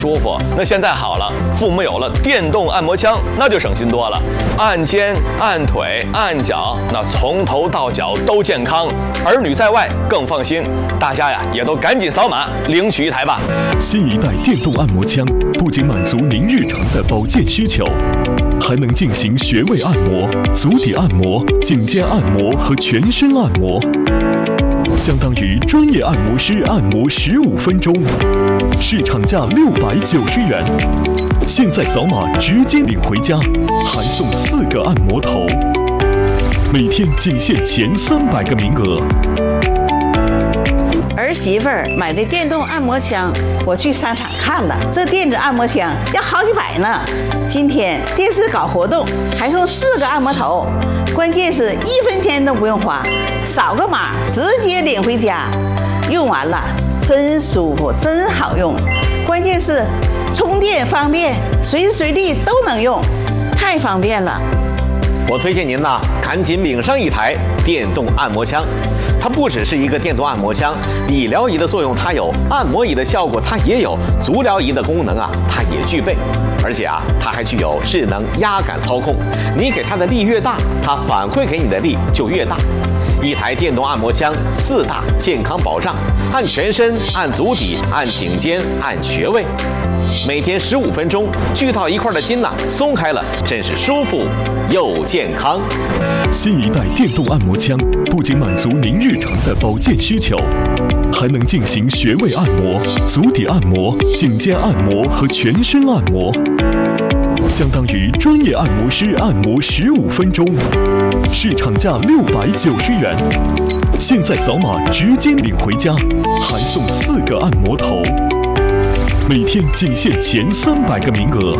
舒服。那现在好了，父母有了电动按摩枪，那就省心多了。按肩、按腿、按脚，那从头到脚都健康，儿女在外更放心。大家呀，也都赶紧扫码领取一台吧。 新一代电动按摩枪不仅满足您日常的保健需求，还能进行穴位按摩、足底按摩、颈肩按摩和全身按摩，相当于专业按摩师按摩15分钟，市场价690元。现在扫码直接领回家，还送4个按摩头，每天仅限前300个名额。 儿媳妇儿买的电动按摩枪，我去商场看了，这电子按摩枪要好几百呢。今天电视搞活动，还送4个按摩头，关键是1分钱都不用花，扫个码直接领回家。用完了真舒服，真好用，关键是充电方便，随时随地都能用，太方便了。 我推荐您呢，赶紧领上一台电动按摩枪。它不只是一个电动按摩枪，理疗仪的作用它有，按摩仪的效果它也有，足疗仪的功能啊它也具备，而且啊它还具有智能压感操控，你给它的力越大，它反馈给你的力就越大。一台电动按摩枪4大健康保障，按全身、按足底、按颈肩、按穴位，每天15分钟，聚到一块的筋呐松开了，真是舒服又健康。 新一代电动按摩枪不仅满足您日常的保健需求，还能进行穴位按摩、足底按摩、颈肩按摩和全身按摩，相当于专业按摩师按摩15分钟，市场价690元。现在扫码直接领回家，还送4个按摩头，每天仅限前300个名额。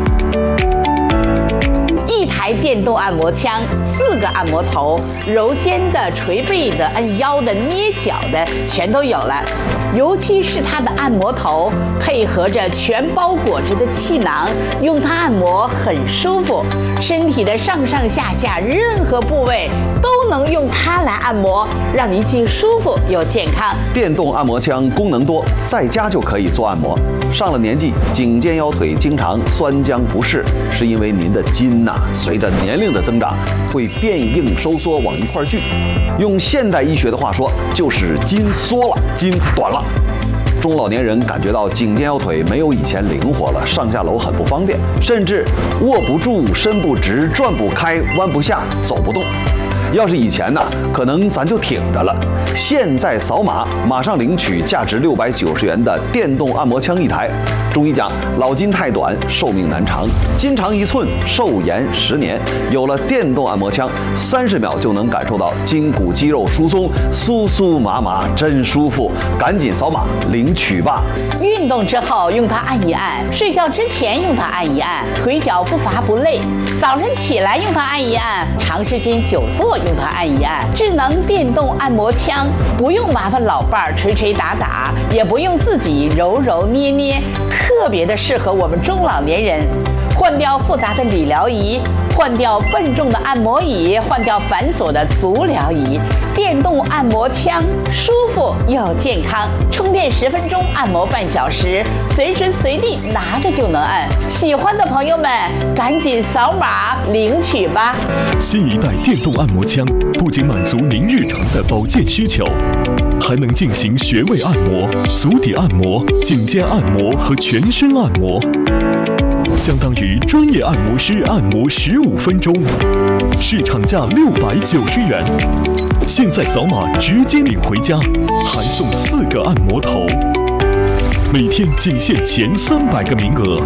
一台电动按摩枪，4个按摩头，揉肩的、捶背的、按腰的、捏脚的，全都有了。尤其是它的按摩头，配合着全包裹着的气囊，用它按摩很舒服。身体的上上下下任何部位都能用它来按摩，让你既舒服又健康。 电动按摩枪功能多，在家就可以做按摩。上了年纪，颈肩腰腿经常酸僵不适，是因为您的筋随着年龄的增长，会变硬收缩往一块聚。用现代医学的话说，就是筋缩了，筋短了。中老年人感觉到颈肩腰腿没有以前灵活了，上下楼很不方便，甚至握不住、伸不直、转不开、弯不下、走不动。要是以前可能咱就挺着了。现在扫码，马上领取价值690元的电动按摩枪1台。中医讲，老筋太短，寿命难长；筋长1寸，寿延10年。有了电动按摩枪，30秒就能感受到筋骨肌肉疏松，酥酥麻麻，真舒服。赶紧扫码领取吧！ 运动之后用它按一按，睡觉之前用它按一按，腿脚不乏不累。早晨起来用它按一按，长时间久坐用它按一按。智能电动按摩枪，不用麻烦老伴儿捶捶打打，也不用自己揉揉捏捏，特别的适合我们中老年人。换掉复杂的理疗仪，换掉笨重的按摩椅，换掉繁琐的足疗仪，电动按摩枪舒服又健康，充电10分钟，按摩半小时，随时随地拿着就能按。喜欢的朋友们，赶紧扫码领取吧！ 新一代电动按摩枪不仅满足您日常的保健需求，还能进行穴位按摩、足底按摩、颈肩按摩和全身按摩，相当于专业按摩师按摩15分钟，市场价690元。现在扫码直接领回家，还送4个按摩头，每天仅限前300个名额。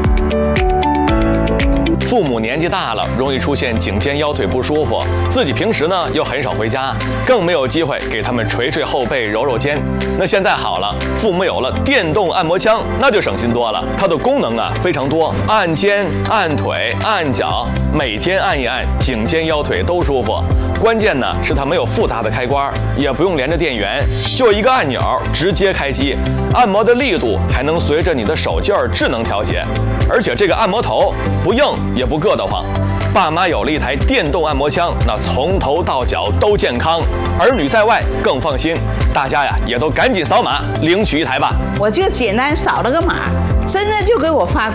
父母年纪大了，容易出现颈肩腰腿不舒服，自己平时呢又很少回家，更没有机会给他们捶捶后背、揉揉肩。那现在好了，父母有了电动按摩枪，那就省心多了。它的功能非常多，按肩、按腿、按脚，每天按一按，颈肩腰腿都舒服。关键呢是它没有复杂的开关，也不用连着电源，就一个按钮直接开机。按摩的力度还能随着你的手劲儿智能调节，而且这个按摩头不硬也不硌得慌。爸妈有了一台电动按摩枪，那从头到脚都健康，儿女在外更放心。大家呀也都赶紧扫码领取一台吧。 我就简单扫了个码， 身子就给我发